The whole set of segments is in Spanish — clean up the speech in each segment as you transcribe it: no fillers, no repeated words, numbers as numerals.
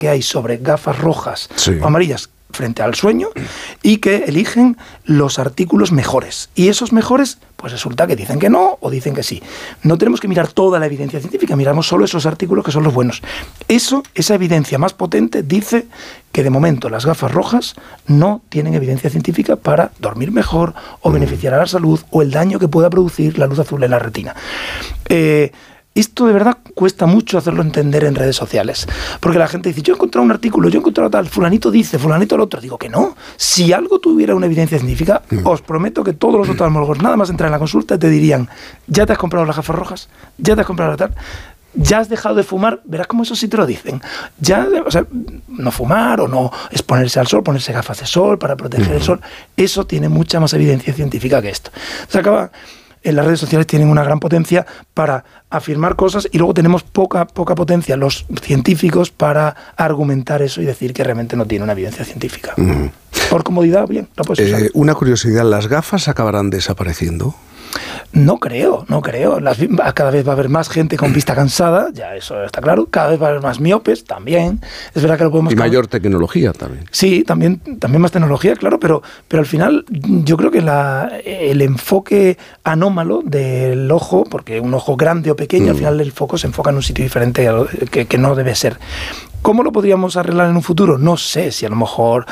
que hay sobre gafas rojas o amarillas frente al sueño y que eligen los artículos mejores. Y esos mejores, pues resulta que dicen que no o dicen que sí. No tenemos que mirar toda la evidencia científica, miramos solo esos artículos que son los buenos. Esa evidencia más potente dice que de momento las gafas rojas no tienen evidencia científica para dormir mejor o beneficiar a la salud o el daño que pueda producir la luz azul en la retina. Esto de verdad cuesta mucho hacerlo entender en redes sociales, porque la gente dice, yo he encontrado un artículo, yo he encontrado tal, fulanito dice, fulanito el otro. Digo que no, si algo tuviera una evidencia científica, os prometo que todos los oftalmólogos nada más entrar en la consulta te dirían, ya te has comprado las gafas rojas, ya te has comprado la tal, ya has dejado de fumar, verás cómo eso sí te lo dicen, ya, o sea, no fumar o no exponerse al sol, ponerse gafas de sol para proteger el sol, eso tiene mucha más evidencia científica que esto. Se acaba... En las redes sociales tienen una gran potencia para afirmar cosas y luego tenemos poca potencia los científicos para argumentar eso y decir que realmente no tiene una evidencia científica. Por comodidad, bien, lo puedes usar. Una curiosidad, ¿las gafas acabarán desapareciendo? No creo. Cada vez va a haber más gente con vista cansada, ya eso está claro. Cada vez va a haber más miopes, también. Es verdad que lo podemos... Y mayor tecnología también. Sí, también más tecnología, claro, pero al final yo creo que el enfoque anómalo del ojo, porque un ojo grande o pequeño, al final el foco se enfoca en un sitio diferente que no debe ser. ¿Cómo lo podríamos arreglar en un futuro? No sé, si a lo mejor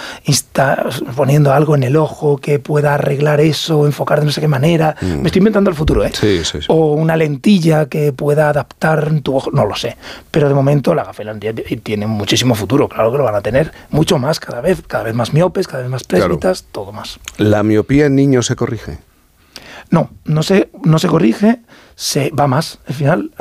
poniendo algo en el ojo que pueda arreglar eso, enfocar de no sé qué manera. Me estoy inventando el futuro, ¿eh? Sí. O una lentilla que pueda adaptar tu ojo, no lo sé. Pero de momento la gafalandia tiene muchísimo futuro, claro que lo van a tener mucho más cada vez más miopes, cada vez más presbitas, todo más. ¿La miopía en niños se corrige? No se corrige, va más. Al final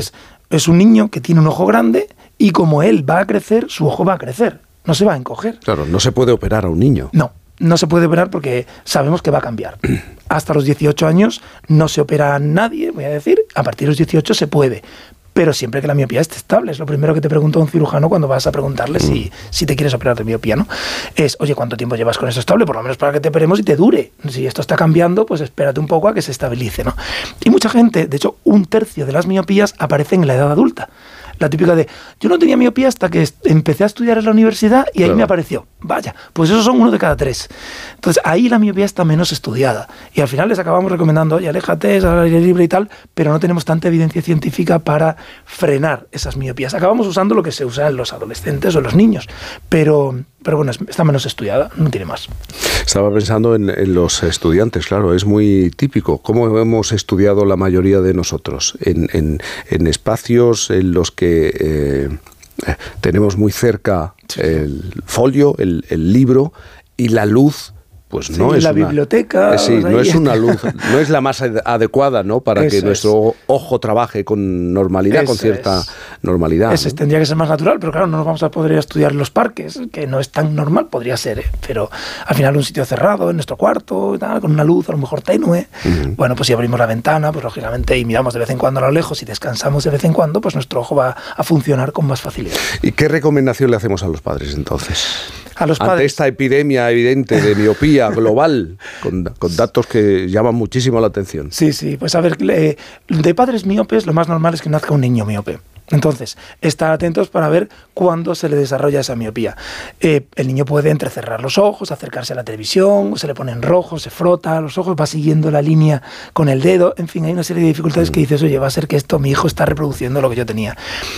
es un niño que tiene un ojo grande y como él va a crecer, su ojo va a crecer, no se va a encoger. Claro, no se puede operar a un niño. No se puede operar porque sabemos que va a cambiar. Hasta los 18 años no se opera a nadie, voy a decir, a partir de los 18 se puede. Pero siempre que la miopía esté estable. Es lo primero que te pregunta un cirujano cuando vas a preguntarle si te quieres operar de miopía, ¿no? Es, oye, ¿cuánto tiempo llevas con eso estable? Por lo menos para que te operemos y te dure. Si esto está cambiando, pues espérate un poco a que se estabilice, ¿no? Y mucha gente, de hecho, 1/3 de las miopías aparecen en la edad adulta. La típica de, yo no tenía miopía hasta que empecé a estudiar en la universidad y ahí me apareció. Vaya, pues esos son 1 de cada 3. Entonces ahí la miopía está menos estudiada. Y al final les acabamos recomendando, oye, aléjate, es al aire libre y tal, pero no tenemos tanta evidencia científica para frenar esas miopías. Acabamos usando lo que se usa en los adolescentes o en los niños, pero bueno, está menos estudiada, no tiene más. Estaba pensando en los estudiantes, claro, es muy típico. ¿Cómo hemos estudiado la mayoría de nosotros? En espacios en los que tenemos muy cerca el folio, el libro y la luz. Pues no es la biblioteca. No es una luz, no es la más adecuada, ¿no? Para que nuestro ojo trabaje con normalidad, con cierta normalidad. ¿No? Tendría que ser más natural, pero claro, no nos vamos a poder estudiar en los parques, que no es tan normal, podría ser, pero al final un sitio cerrado, en nuestro cuarto, tal, con una luz a lo mejor tenue. Bueno, pues si abrimos la ventana, pues lógicamente, y miramos de vez en cuando a lo lejos y descansamos de vez en cuando, pues nuestro ojo va a funcionar con más facilidad. ¿Y qué recomendación le hacemos a los padres entonces? A los padres. Ante esta epidemia evidente de miopía global, con datos que llaman muchísimo la atención. Sí, pues a ver, de padres miopes lo más normal es que nazca un niño miope. Entonces, estar atentos para ver cuándo se le desarrolla esa miopía. El niño puede entrecerrar los ojos, acercarse a la televisión, se le pone en rojo, se frota los ojos, va siguiendo la línea con el dedo. En fin, hay una serie de dificultades que dices, oye, va a ser que mi hijo está reproduciendo lo que yo tenía.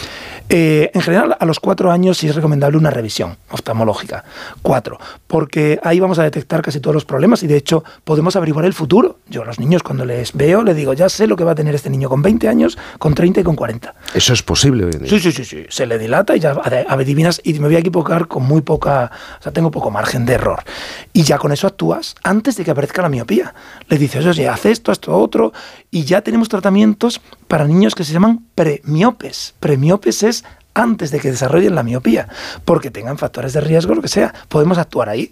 En general, a los 4 años sí es recomendable una revisión oftalmológica. 4, porque ahí vamos a detectar casi todos los problemas y de hecho podemos averiguar el futuro. Yo a los niños cuando les veo les digo, ya sé lo que va a tener este niño con 20 años, con 30 y con 40. ¿Eso es posible hoy en día? Sí. Se le dilata y ya adivinas y me voy a equivocar con muy poca, tengo poco margen de error. Y ya con eso actúas antes de que aparezca la miopía. Le dices, oye, haz esto otro, y ya tenemos tratamientos para niños que se llaman premiopes. Premiopes es antes de que desarrollen la miopía, porque tengan factores de riesgo, lo que sea, podemos actuar ahí.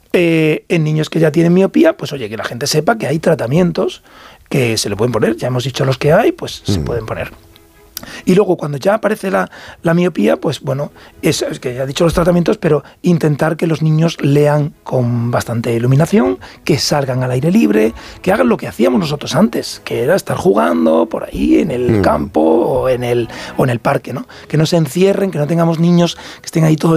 En niños que ya tienen miopía, pues oye, que la gente sepa que hay tratamientos que se le pueden poner, ya hemos dicho los que hay, pues se pueden poner. Y luego, cuando ya aparece la miopía, pues bueno, es que ya he dicho los tratamientos, pero intentar que los niños lean con bastante iluminación, que salgan al aire libre, que hagan lo que hacíamos nosotros antes, que era estar jugando por ahí en el campo o en el parque, ¿no? Que no se encierren, que no tengamos niños que estén ahí todo